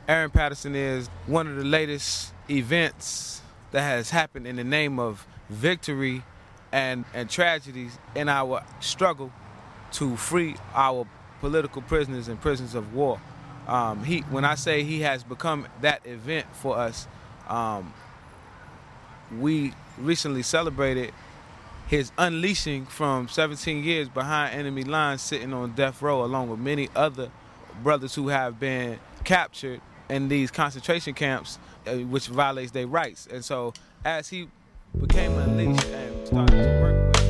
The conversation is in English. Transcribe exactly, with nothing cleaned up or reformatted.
Aaron Patterson is one of the latest events that has happened in the name of victory and, and tragedies in our struggle to free our political prisoners and prisoners of war. Um, he, when I say he has become that event for us, um, we recently celebrated his unleashing from seventeen years behind enemy lines, sitting on death row, along with many other brothers who have been captured in these concentration camps, uh, which violates their rights. And so as he became unleashed and started to work